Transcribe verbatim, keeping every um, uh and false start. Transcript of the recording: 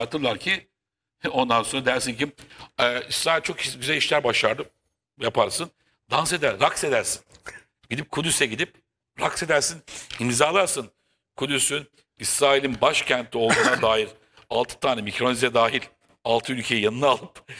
Hatırlar ki ondan sonra dersin ki e, İsrail çok güzel işler başardı. Yaparsın. Dans eder, raks edersin. Gidip Kudüs'e gidip raks edersin, imzalarsın. Kudüs'ün İsrail'in başkenti olduğuna dair altı tane Mikronezya dahil altı ülkeyi yanına alıp